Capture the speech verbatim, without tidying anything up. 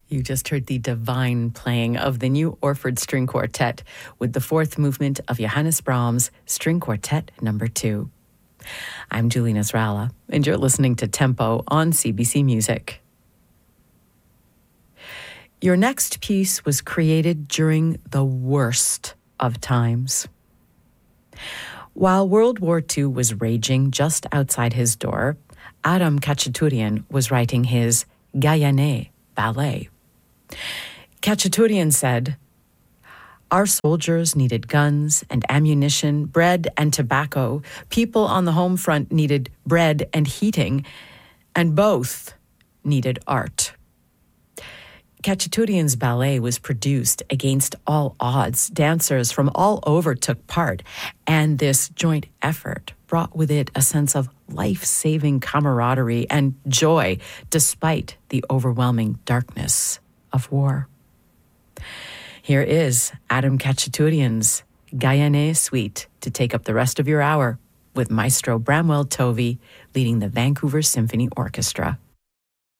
You just heard the divine playing of the New Orford String Quartet with the fourth movement of Johannes Brahms' String Quartet number two. I'm Julie Nasrallah, and you're listening to Tempo on C B C Music. Your next piece was created during the worst of times. While World War Two was raging just outside his door, Adam Khachaturian was writing his Gayane ballet. Khachaturian said, "Our soldiers needed guns and ammunition, bread and tobacco. People on the home front needed bread and heating, and both needed art." Khachaturian's ballet was produced against all odds. Dancers from all over took part, and this joint effort brought with it a sense of life-saving camaraderie and joy despite the overwhelming darkness of war. Here is Adam Khachaturian's Gayane Suite to take up the rest of your hour with Maestro Bramwell Tovey leading the Vancouver Symphony Orchestra.